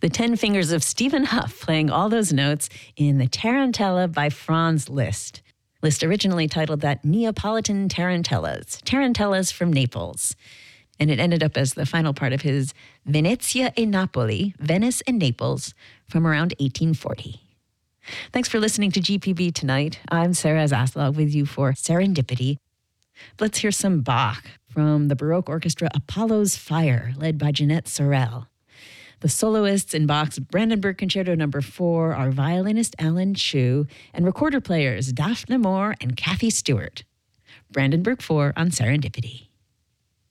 The 10 Fingers of Stephen Huff playing all those notes in the Tarantella by Franz Liszt. Liszt originally titled that Neapolitan Tarantellas from Naples. And it ended up as the final part of his Venezia e Napoli, Venice and Naples, from around 1840. Thanks for listening to GPB tonight. I'm Sarah Zaslav with you for Serendipity. Let's hear some Bach from the Baroque orchestra Apollo's Fire, led by Jeanette Sorel. The soloists in Bach's Brandenburg Concerto No. 4 are violinist Alan Chu and recorder players Daphne Moore and Kathy Stewart. Brandenburg 4 on Serendipity.